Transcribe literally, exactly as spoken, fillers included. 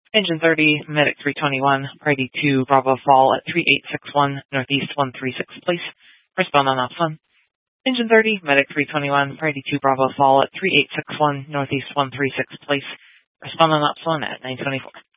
Engine thirty, Medic three twenty-one, Priority two, Bravo Fall at three eight six one, Northeast one three six, please. Respond on Ops one. Engine thirty, Medic three twenty-one, Priority two, Bravo Fall at three eight six one, Northeast one three six, please. Respond on Ops one at nine twenty-four.